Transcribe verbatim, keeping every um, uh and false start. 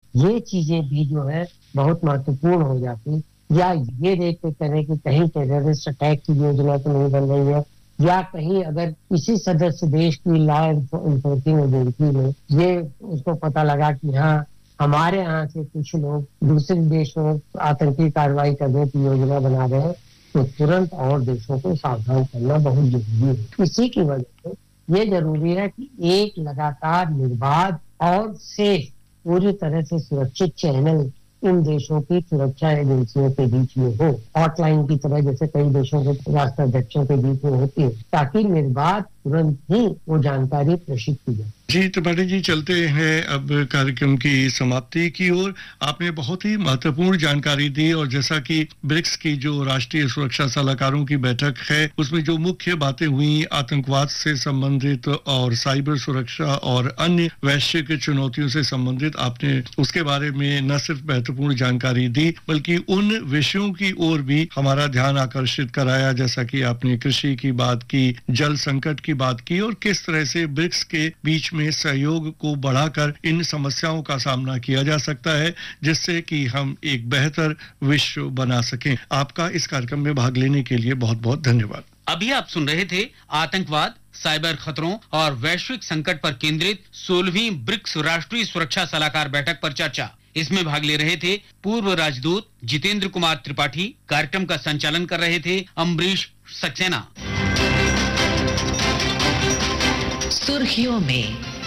ये चीजें भी जो है बहुत महत्वपूर्ण हो जाती, या ये देखते करें कि कहीं टेररिस्ट अटैक की योजना तो नहीं बन रही है, या कहीं अगर किसी सदस्य देश की लॉ एनफोर्सिंग एजेंसी में ये उसको पता लगा कि हाँ हमारे यहाँ से कुछ लोग दूसरे देशों में आतंकी कार्रवाई करने की योजना बना रहे हैं, तो तुरंत और देशों को सावधान करना बहुत जरूरी है। इसी की वजह से ये जरूरी है कि एक लगातार निर्बाध और सेफ पूरी तरह से सुरक्षित चैनल इन देशों की सुरक्षा एजेंसियों के बीच में हो, हॉटलाइन की तरह जैसे कई देशों के राष्ट्राध्यक्षों के बीच में होती है, ताकि निर्बाध तुरंत ही वो जानकारी प्रेषित की जाए। जी त्रिपाठी जी, चलते हैं अब कार्यक्रम की समाप्ति की ओर। आपने बहुत ही महत्वपूर्ण जानकारी दी, और जैसा कि ब्रिक्स की जो राष्ट्रीय सुरक्षा सलाहकारों की बैठक है उसमें जो मुख्य बातें हुई आतंकवाद से संबंधित और साइबर सुरक्षा और अन्य वैश्विक चुनौतियों से संबंधित, आपने उसके बारे में न सिर्फ महत्वपूर्ण जानकारी दी बल्कि उन विषयों की ओर भी हमारा ध्यान आकर्षित कराया, जैसा कि आपने कृषि की बात की, जल संकट की बात की, और किस तरह से ब्रिक्स के बीच में सहयोग को बढ़ाकर इन समस्याओं का सामना किया जा सकता है, जिससे कि हम एक बेहतर विश्व बना सकें। आपका इस कार्यक्रम में भाग लेने के लिए बहुत बहुत धन्यवाद। अभी आप सुन रहे थे आतंकवाद, साइबर खतरों और वैश्विक संकट पर केंद्रित सोलहवीं ब्रिक्स राष्ट्रीय सुरक्षा सलाहकार बैठक पर चर्चा। इसमें भाग ले रहे थे पूर्व राजदूत जितेंद्र कुमार त्रिपाठी, कार्यक्रम का संचालन कर रहे थे अम्बरीश सक्सेना। सुर्खियों में